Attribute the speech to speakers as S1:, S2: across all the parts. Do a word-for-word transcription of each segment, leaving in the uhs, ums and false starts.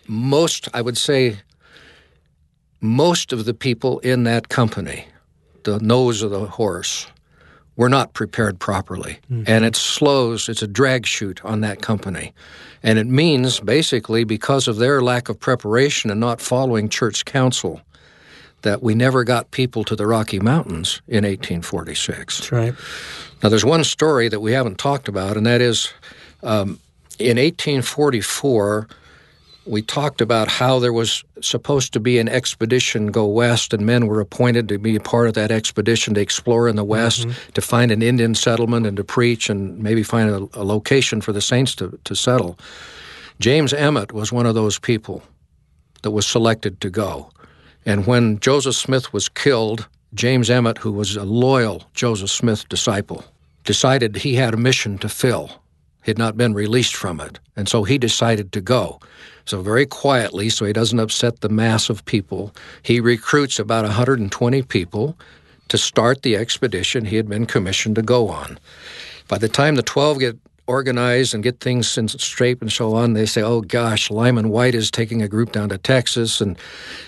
S1: most, I would say, most of the people in that company, the nose of the horse, were not prepared properly. Mm-hmm. And it slows, it's a drag chute on that company. And it means, basically, because of their lack of preparation and not following church counsel, that we never got people to the Rocky Mountains in eighteen forty-six.
S2: That's right.
S1: Now, there's one story that we haven't talked about, and that is um, in eighteen forty-four, we talked about how there was supposed to be an expedition go west, and men were appointed to be a part of that expedition to explore in the west, mm-hmm. to find an Indian settlement and to preach and maybe find a, a location for the saints to, to settle. James Emmett was one of those people that was selected to go. And when Joseph Smith was killed, James Emmett, who was a loyal Joseph Smith disciple, decided he had a mission to fill. He had not been released from it, and so he decided to go. So very quietly, so he doesn't upset the mass of people, he recruits about one hundred twenty people to start the expedition he had been commissioned to go on. By the time the twelve get organized and get things straight and so on, they say, oh gosh, Lyman White is taking a group down to Texas, and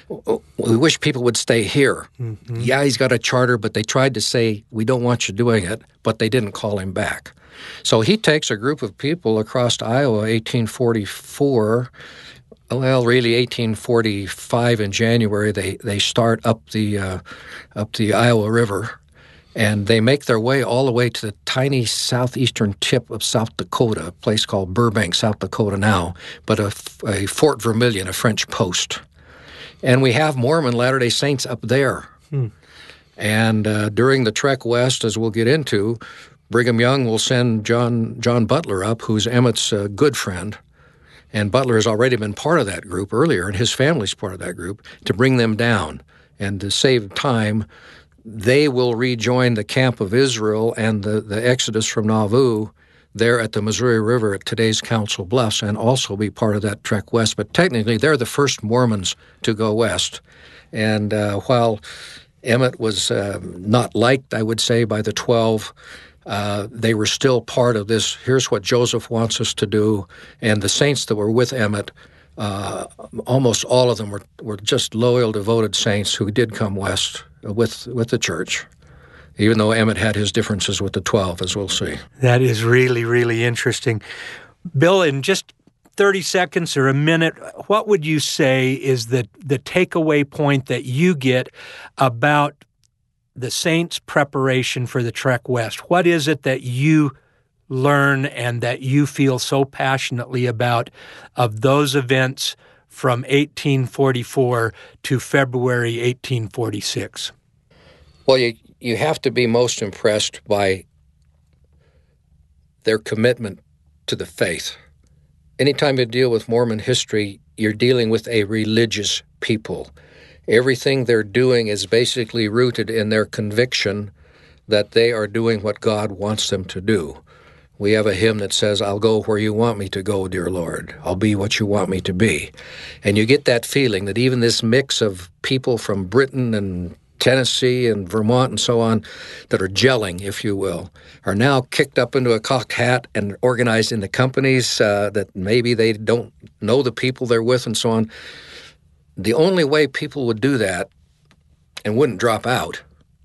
S1: we wish people would stay here. Mm-hmm. Yeah, he's got a charter, but they tried to say, we don't want you doing it, but they didn't call him back. So he takes a group of people across to Iowa, eighteen forty-four. Well, really, eighteen forty-five in January, they, they start up the uh, up the Iowa River, and they make their way all the way to the tiny southeastern tip of South Dakota, a place called Burbank, South Dakota now, but a, a Fort Vermilion, a French post. And we have Mormon Latter-day Saints up there. Hmm. And uh, during the trek west, as we'll get into, Brigham Young will send John John Butler up, who's Emmett's uh, good friend. And Butler has already been part of that group earlier, and his family's part of that group, to bring them down. And to save time, they will rejoin the camp of Israel and the, the exodus from Nauvoo there at the Missouri River at today's Council Bluffs, and also be part of that trek west. But technically, they're the first Mormons to go west. And uh, while Emmett was uh, not liked, I would say, by the twelve, Uh, they were still part of this, here's what Joseph wants us to do. And the saints that were with Emmett, uh, almost all of them were, were just loyal, devoted saints who did come west with with the church, even though Emmett had his differences with the twelve, as we'll see.
S2: That is really, really interesting. Bill, in just thirty seconds or a minute, what would you say is the, the takeaway point that you get about the saints' preparation for the trek west? What is it that you learn and that you feel so passionately about of those events from eighteen forty-four to February eighteen forty-six?
S1: Well, you, you have to be most impressed by their commitment to the faith. Anytime you deal with Mormon history, you're dealing with a religious people. Everything they're doing is basically rooted in their conviction that they are doing what God wants them to do. We have a hymn that says, I'll go where you want me to go, dear Lord. I'll be what you want me to be. And you get that feeling that even this mix of people from Britain and Tennessee and Vermont and so on that are gelling, if you will, are now kicked up into a cocked hat and organized into companies uh, that maybe they don't know the people they're with and so on. The only way people would do that and wouldn't drop out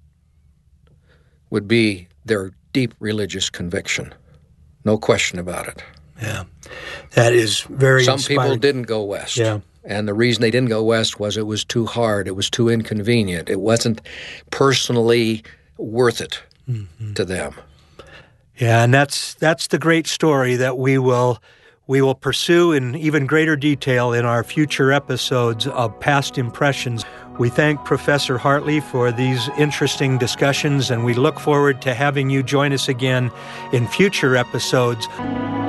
S1: would be their deep religious conviction. No question about it.
S2: Yeah, that is very
S1: Some
S2: inspiring.
S1: people didn't go west.
S2: Yeah.
S1: And the reason they didn't go west was it was too hard. It was too inconvenient. It wasn't personally worth it mm-hmm. to them.
S2: Yeah, and that's that's the great story that we will we will pursue in even greater detail in our future episodes of Past Impressions. We thank Professor Hartley for these interesting discussions, and we look forward to having you join us again in future episodes.